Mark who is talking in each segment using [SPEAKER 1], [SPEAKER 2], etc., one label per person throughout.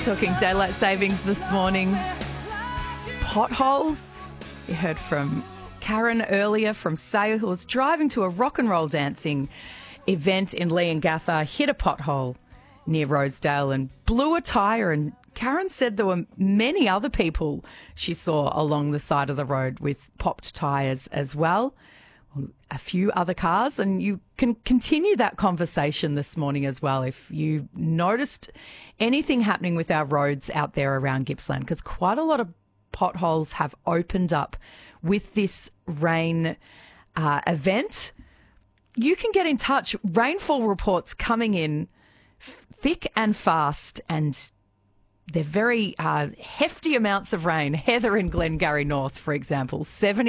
[SPEAKER 1] Talking daylight savings this morning. Potholes. You heard from Karen earlier from Sale, who was driving to a rock and roll dancing event in Leongatha, hit a pothole near Rosedale and blew a tyre. And Karen said there were many other people she saw along the side of the road with popped tyres as well. A few other cars, and you can continue that conversation this morning as well if you noticed anything happening with our roads out there around Gippsland, because quite a lot of potholes have opened up with this rain event. You can get in touch. Rainfall reports coming in thick and fast, and they're very hefty amounts of rain. Heather in Glengarry North, for example,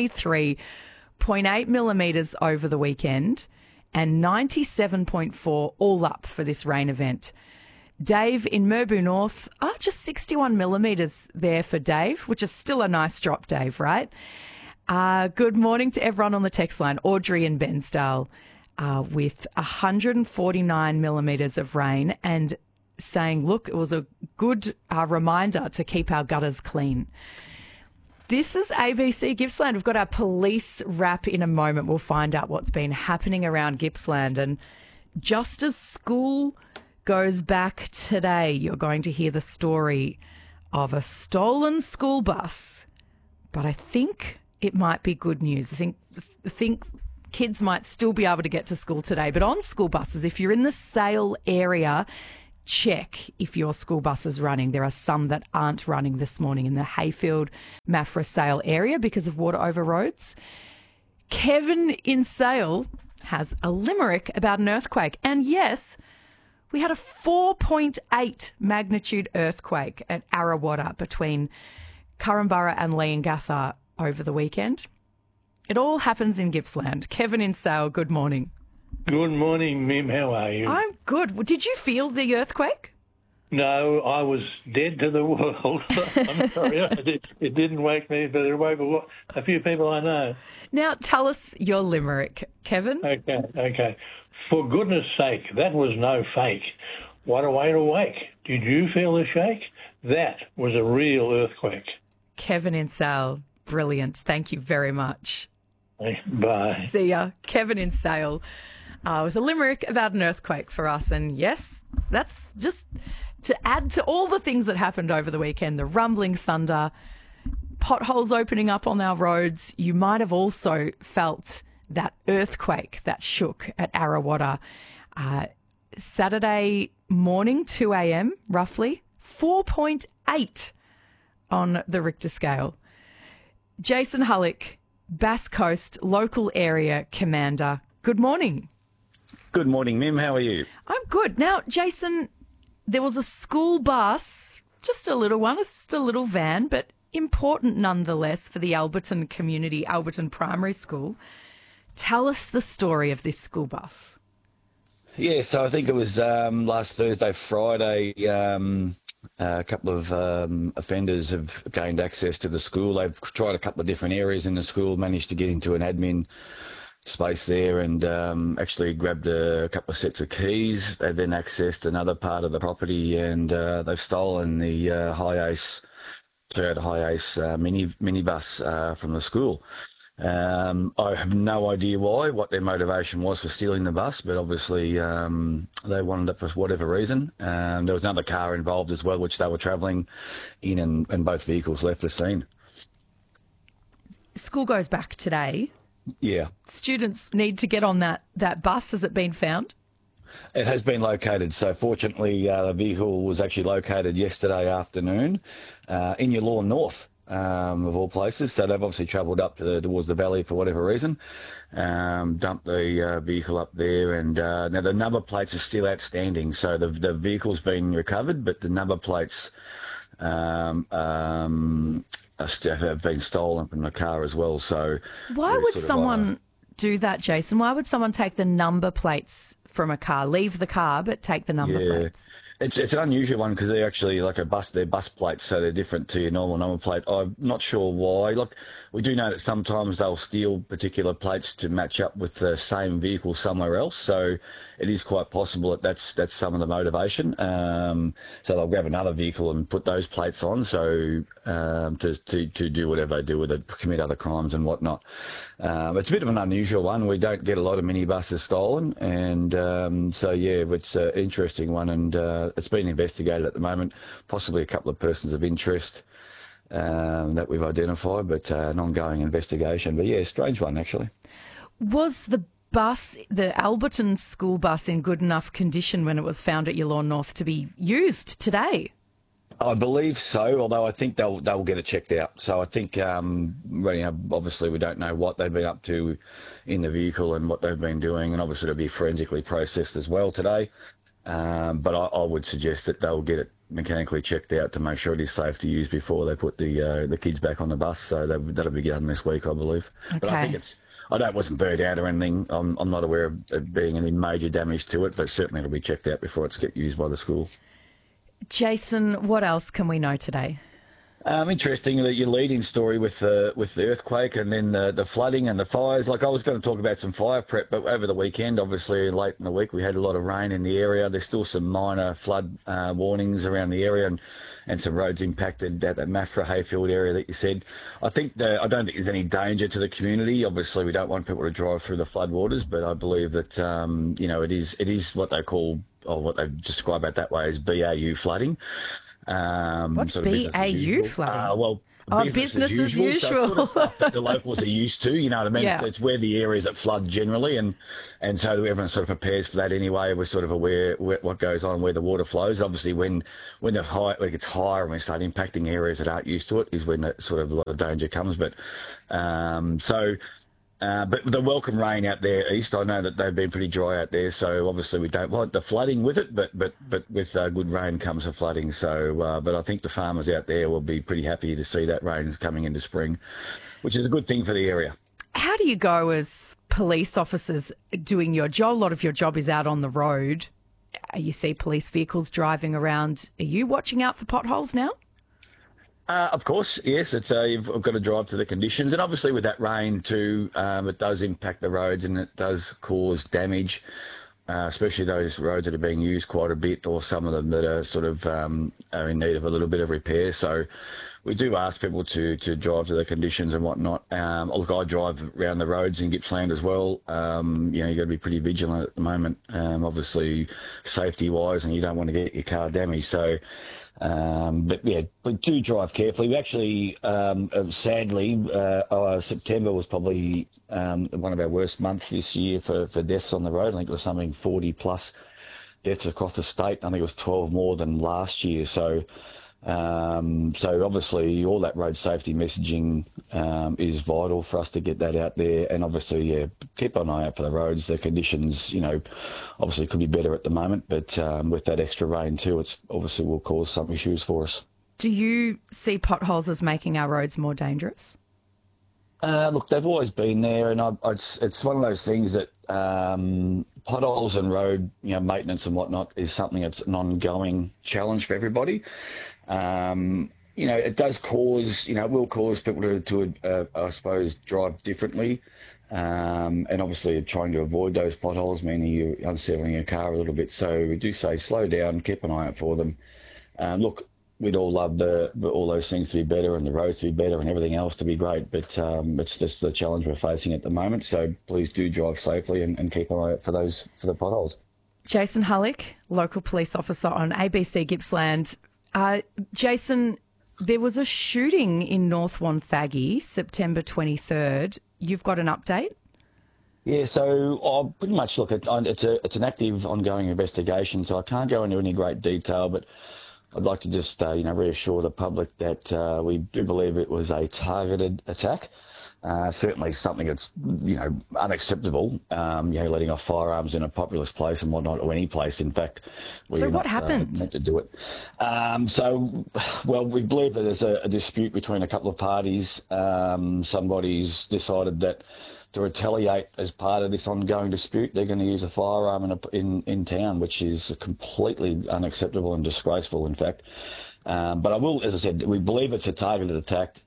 [SPEAKER 1] 73.8 millimetres over the weekend and 97.4 all up for this rain event. Dave in Merbau North, just 61 millimetres there for Dave, which is still a nice drop, Dave, right? Good morning to everyone on the text line. Audrey in Bensdale with 149 millimetres of rain and saying, look, it was a good reminder to keep our gutters clean. This is ABC Gippsland. We've got our police wrap in a moment. We'll find out what's been happening around Gippsland. And just as school goes back today, you're going to hear the story of a stolen school bus. But I think it might be good news. I think kids might still be able to get to school today. But on school buses, if you're in the Sale area, check if your school bus is running. There are some that aren't running this morning in the Hayfield, Maffra, Sale area because of water over roads. Kevin in Sale has a limerick about an earthquake. And yes, we had a 4.8 magnitude earthquake at Arawada between Currumbara and Leongatha over the weekend. It all happens in Gippsland. Kevin in Sale, good morning.
[SPEAKER 2] Good morning, Mim. How are you?
[SPEAKER 1] I'm good. Did you feel the earthquake?
[SPEAKER 2] No, I was dead to the world. I'm sorry. It didn't wake me, but it woke a few people I know.
[SPEAKER 1] Now, tell us your limerick, Kevin.
[SPEAKER 2] Okay. For goodness sake, that was no fake. What a way to wake. Did you feel the shake? That was a real earthquake.
[SPEAKER 1] Kevin in Sale, brilliant. Thank you very much.
[SPEAKER 2] Bye.
[SPEAKER 1] See ya. Kevin in Sale. With a limerick about an earthquake for us. And yes, that's just to add to all the things that happened over the weekend, the rumbling thunder, potholes opening up on our roads. You might have also felt that earthquake that shook at Arawada. Saturday morning, 2 a.m, roughly, 4.8 on the Richter scale. Jason Hullock, Bass Coast Local Area Commander. Good morning.
[SPEAKER 3] Good morning, Mim. How are you?
[SPEAKER 1] I'm good. Now, Jason, there was a school bus, just a little one, just a little van, but important nonetheless for the Alberton community, Alberton Primary School. Tell us the story of this school bus.
[SPEAKER 3] Yeah, so I think it was last Thursday, Friday, a couple of offenders have gained access to the school. They've tried a couple of different areas in the school, managed to get into an admin space there and actually grabbed a couple of sets of keys. They then accessed another part of the property and they've stolen the Toyota Hi-Ace minibus from the school. I have no idea what their motivation was for stealing the bus, but obviously they wanted it for whatever reason. There was another car involved as well, which they were travelling in, and both vehicles left the scene.
[SPEAKER 1] School goes back today.
[SPEAKER 3] Yeah.
[SPEAKER 1] Students need to get on that bus. Has it been found?
[SPEAKER 3] It has been located. So fortunately, the vehicle was actually located yesterday afternoon in your Lawn North, of all places. So they've obviously travelled up towards the valley for whatever reason, dumped the vehicle up there. And now the number plates are still outstanding. So the vehicle's been recovered, but the number plates have been stolen from the car as well. So
[SPEAKER 1] why would someone do that, Jason? Why would someone take the number plates from a car, leave the car, but take the number plates?
[SPEAKER 3] It's an unusual one because they're actually like they're bus plates, so they're different to your normal number plate. I'm not sure why. Look, we do know that sometimes they'll steal particular plates to match up with the same vehicle somewhere else. So it is quite possible that that's some of the motivation. So they'll grab another vehicle and put those plates on, so to do whatever they do with it, commit other crimes and whatnot. It's a bit of an unusual one. We don't get a lot of minibuses stolen, and so yeah, it's an interesting one, and it's being investigated at the moment. Possibly a couple of persons of interest that we've identified, but an ongoing investigation. But yeah, strange one actually.
[SPEAKER 1] Was the bus, the Alberton school bus, in good enough condition when it was found at Yallourn North to be used today?
[SPEAKER 3] I believe so, although I think they'll get it checked out. So I think, obviously we don't know what they've been up to in the vehicle and what they've been doing, and obviously it'll be forensically processed as well today. But I would suggest that they'll get it mechanically checked out to make sure it is safe to use before they put the kids back on the bus. So that'll be done this week, I believe. Okay. But I think it wasn't burned out or anything. I'm not aware of it being any major damage to it, but certainly it'll be checked out before it's get used by the school.
[SPEAKER 1] Jason, what else can we know today?
[SPEAKER 3] Interesting that your leading story with the earthquake and then the flooding and the fires. Like, I was going to talk about some fire prep, but over the weekend, obviously late in the week, we had a lot of rain in the area. There's still some minor flood warnings around the area, and some roads impacted at the Maffra Hayfield area that you said. I don't think there's any danger to the community. Obviously, we don't want people to drive through the floodwaters, but I believe that it is what they call, or what they describe it that way, as BAU flooding.
[SPEAKER 1] What's sort of BAU flooding? Business as usual.
[SPEAKER 3] So sort of stuff that the locals are used to, you know what I mean?
[SPEAKER 1] Yeah.
[SPEAKER 3] It's where the areas that flood generally, and so everyone sort of prepares for that anyway. We're sort of aware what goes on, where the water flows. Obviously, when it gets higher and we start impacting areas that aren't used to it, is when that sort of a lot of danger comes. But but the welcome rain out there east, I know that they've been pretty dry out there, so obviously we don't want the flooding with it, but with good rain comes the flooding. So, but I think the farmers out there will be pretty happy to see that rain's coming into spring, which is a good thing for the area.
[SPEAKER 1] How do you go as police officers doing your job? A lot of your job is out on the road. You see police vehicles driving around. Are you watching out for potholes now?
[SPEAKER 3] Of course, yes. It's you've got to drive to the conditions, and obviously with that rain too, it does impact the roads and it does cause damage, especially those roads that are being used quite a bit, or some of them that are sort of are in need of a little bit of repair. So we do ask people to drive to the conditions and whatnot. Look, I drive around the roads in Gippsland as well. You've got to be pretty vigilant at the moment, obviously safety-wise, and you don't want to get your car damaged. So. But yeah, we do drive carefully. We actually, sadly, September was probably one of our worst months this year for deaths on the road. I think it was something 40 plus deaths across the state. I think it was 12 more than last year. So obviously all that road safety messaging is vital for us to get that out there, and obviously, yeah, keep an eye out for the roads. The conditions, obviously could be better at the moment, but with that extra rain too, it's obviously will cause some issues for us.
[SPEAKER 1] Do you see potholes as making our roads more dangerous?
[SPEAKER 3] Look, they've always been there, and it's one of those things that potholes and road maintenance and whatnot is something that's an ongoing challenge for everybody. It does cause, it will cause people to I suppose, drive differently. And obviously trying to avoid those potholes, meaning you're unsettling your car a little bit. So we do say slow down, keep an eye out for them. Look, we'd all love all those things to be better and the roads to be better and everything else to be great, but it's just the challenge we're facing at the moment. So please do drive safely and keep an eye out for the potholes.
[SPEAKER 1] Jason Hullick, local police officer on ABC Gippsland. Jason, there was a shooting in North Wonthaggi, September 23rd. You've got an update?
[SPEAKER 3] Yeah, so I'll pretty much look at it's an active, ongoing investigation, so I can't go into any great detail, but I'd like to just reassure the public that we do believe it was a targeted attack. Certainly something that's unacceptable. Letting off firearms in a populous place and whatnot, or any place, in fact.
[SPEAKER 1] So what happened?
[SPEAKER 3] Meant to do it. We believe that there's a dispute between a couple of parties. Somebody's decided that to retaliate as part of this ongoing dispute, they're going to use a firearm in town, which is completely unacceptable and disgraceful, in fact. But I will, as I said, we believe it's a targeted attack.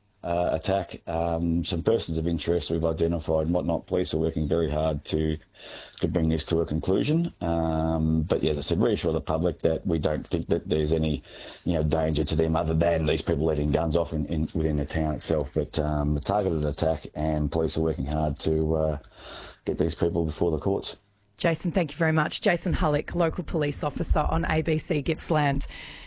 [SPEAKER 3] Some persons of interest we've identified and whatnot. Police are working very hard to bring this to a conclusion. But yeah, as I said, reassure the public that we don't think that there's any, danger to them other than these people letting guns off within the town itself. But a targeted attack, and police are working hard to get these people before the courts.
[SPEAKER 1] Jason, thank you very much. Jason Hullick, local police officer on ABC Gippsland.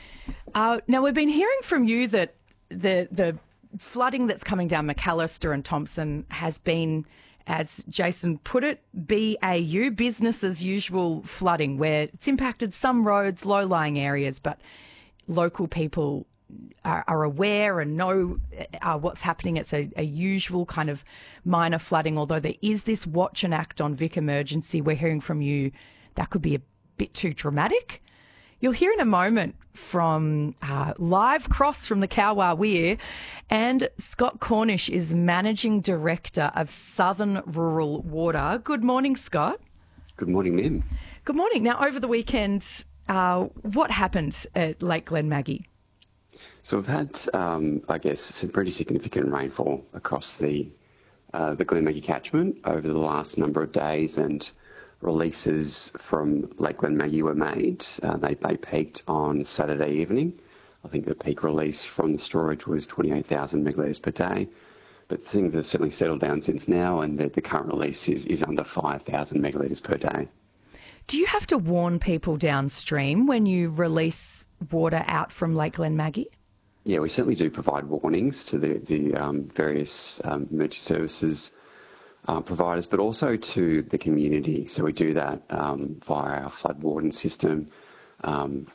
[SPEAKER 1] Now, we've been hearing from you that the flooding that's coming down McAllister and Thompson has been, as Jason put it, BAU, business as usual flooding, where it's impacted some roads, low-lying areas, but local people are aware and know what's happening. It's a usual kind of minor flooding, although there is this watch and act on Vic Emergency. We're hearing from you that could be a bit too dramatic. You'll hear in a moment from live cross from the Kawa Weir, and Scott Cornish is Managing Director of Southern Rural Water. Good morning, Scott.
[SPEAKER 4] Good morning, Lynn.
[SPEAKER 1] Good morning. Now, over the weekend, what happened at Lake Glenmaggie?
[SPEAKER 4] So we've had, some pretty significant rainfall across the Glenmaggie catchment over the last number of days, and releases from Lake Glenmaggie were made. They peaked on Saturday evening. I think the peak release from the storage was 28,000 megalitres per day. But things have certainly settled down since now, and the current release is under 5,000 megalitres per day.
[SPEAKER 1] Do you have to warn people downstream when you release water out from Lake Glenmaggie?
[SPEAKER 4] Yeah, we certainly do provide warnings to the various emergency services providers, but also to the community. So we do that via our flood warden system,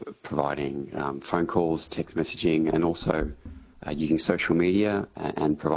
[SPEAKER 4] providing phone calls, text messaging, and also using social media and providing